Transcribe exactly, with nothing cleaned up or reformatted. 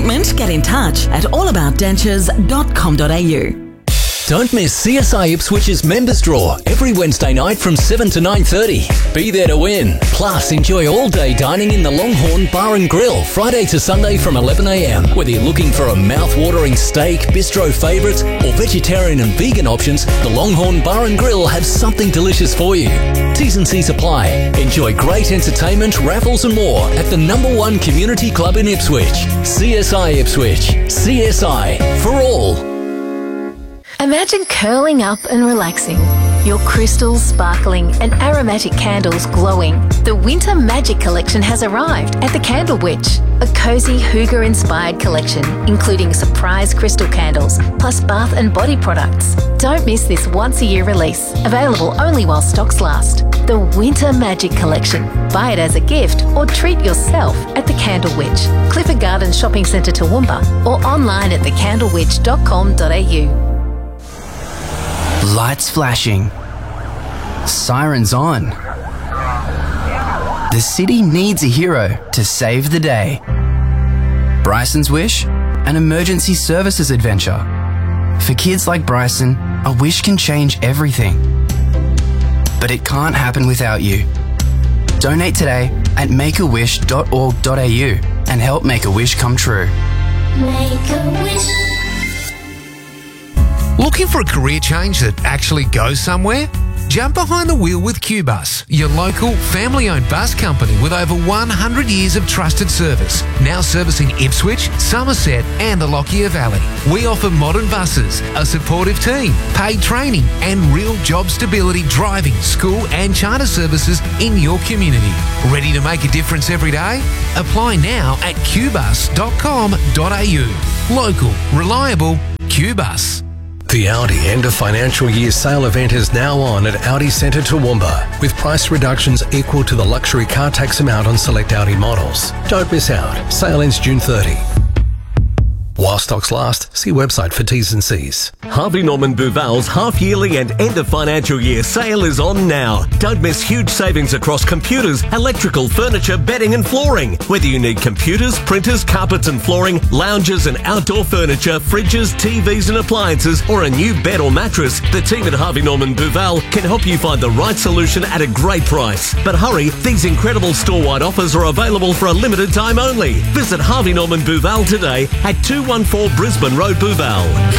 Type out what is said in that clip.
appointment, get in touch at all about dentures dot com dot a u. Don't miss C S I Ipswich's Members Draw every Wednesday night from seven to nine thirty. Be there to win. Plus, enjoy all-day dining in the Longhorn Bar and Grill, Friday to Sunday from eleven a m. Whether you're looking for a mouth-watering steak, bistro favourites, or vegetarian and vegan options, the Longhorn Bar and Grill have something delicious for you. T's and C's apply. Enjoy great entertainment, raffles and more at the number one community club in Ipswich. C S I Ipswich. C S I for all. Imagine curling up and relaxing, your crystals sparkling and aromatic candles glowing. The Winter Magic Collection has arrived at the Candle Witch, a cosy Hygge-inspired collection, including surprise crystal candles, plus bath and body products. Don't miss this once-a-year release, available only while stocks last. The Winter Magic Collection. Buy it as a gift or treat yourself at the Candle Witch, Clifford Gardens Shopping Centre, Toowoomba, or online at the candle witch dot com dot a u. Lights flashing. Sirens on. The city needs a hero to save the day. Bryson's Wish, an emergency services adventure. For kids like Bryson, a wish can change everything. But it can't happen without you. Donate today at make a wish dot org dot a u and help make a wish come true. Make a wish. Looking for a career change that actually goes somewhere? Jump behind the wheel with QBus, your local family-owned bus company with over one hundred years of trusted service. Now servicing Ipswich, Somerset and the Lockyer Valley. We offer modern buses, a supportive team, paid training and real job stability driving, school and charter services in your community. Ready to make a difference every day? Apply now at q bus dot com dot a u. Local, reliable, QBus. The Audi end of financial year sale event is now on at Audi Centre Toowoomba, with price reductions equal to the luxury car tax amount on select Audi models. Don't miss out. Sale ends June thirtieth. While stocks last, see website for T's and C's. Harvey Norman Buval's half-yearly and end-of-financial-year sale is on now. Don't miss huge savings across computers, electrical, furniture, bedding and flooring. Whether you need computers, printers, carpets and flooring, lounges and outdoor furniture, fridges, T Vs and appliances, or a new bed or mattress, the team at Harvey Norman Buval can help you find the right solution at a great price. But hurry, these incredible store-wide offers are available for a limited time only. Visit Harvey Norman Buval today at two one four Brisbane Road, Buval.